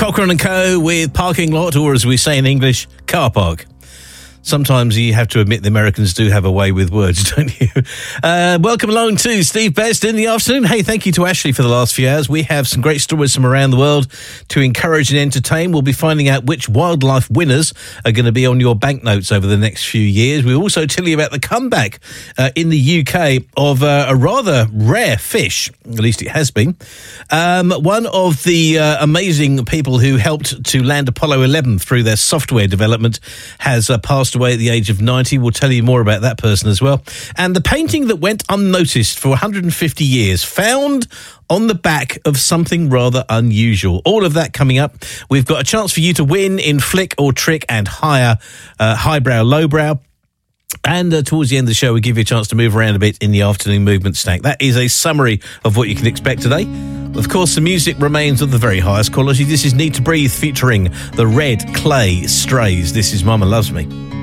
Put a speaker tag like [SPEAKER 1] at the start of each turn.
[SPEAKER 1] Cochran & Co. with Parking Lot, or as we say in English, car park. Sometimes you have to admit the Americans do have a way with words, don't you? Welcome along to Steve Best in the afternoon. Hey, thank you to Ashley for the last few hours. We have some great stories from around the world to encourage and entertain. We'll be finding out which wildlife winners are going to be on your banknotes over the next few years. We'll also tell you about the comeback in the UK of a rather rare fish, at least it has been. One of the amazing people who helped to land Apollo 11 through their software development has passed away at the age of 90. We'll tell you more about that person as well. And the painting that went unnoticed for 150 years, found on the back of something rather unusual. All of that coming up. We've got a chance for you to win in Flick or Trick and higher, highbrow, lowbrow. And towards the end of the show, we give you a chance to move around a bit in the afternoon movement stack. That is a summary of what you can expect today. Of course, the music remains of the very highest quality. This is Need to Breathe featuring the Red Clay Strays. This is Mama Loves Me.